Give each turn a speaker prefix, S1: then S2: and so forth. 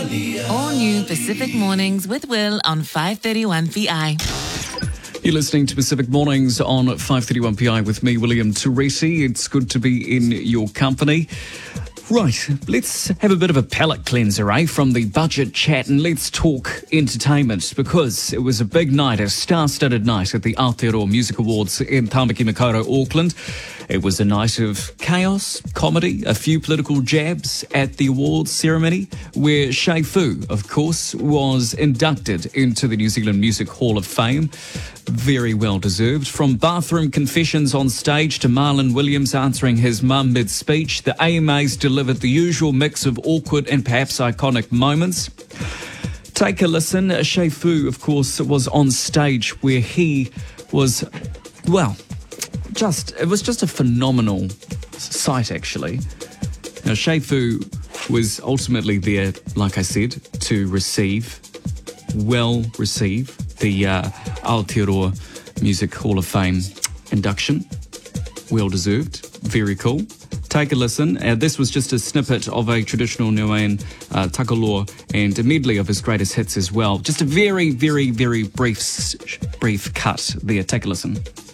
S1: All new Pacific Mornings with Will on 531 PI.
S2: You're listening to Pacific Mornings on 531 PI with me, William Turesi. It's good to be in your company. Right, let's have a bit of a palate cleanser, from the budget chat, and let's talk entertainment, because it was a big night, a star-studded night at the Aotearoa Music Awards in Tāmaki Makaurau, Auckland. It was a night of chaos, comedy, a few political jabs at the awards ceremony, where Shay Fu, of course, was inducted into the New Zealand Music Hall of Fame. Very well deserved. From bathroom confessions on stage to Marlon Williams answering his mum mid-speech, the AMAs delivered the usual mix of awkward and perhaps iconic moments. Take a listen. Shay Fu, of course, was on stage where he was, it was just a phenomenal sight, actually. Now, Shay Fu was ultimately there, like I said, to receive the Aotearoa Music Hall of Fame induction. Well deserved. Very cool. Take a listen. This was just a snippet of a traditional Niuean takaloa and a medley of his greatest hits as well. Just a very, very, very brief cut there. Take a listen.